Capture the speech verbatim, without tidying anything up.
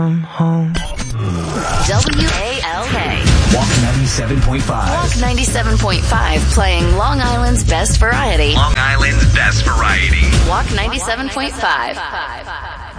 I'm home. W A L K. Walk ninety-seven point five. Walk ninety-seven point five, playing Long Island's best variety. Long Island's best variety. Walk ninety-seven point five.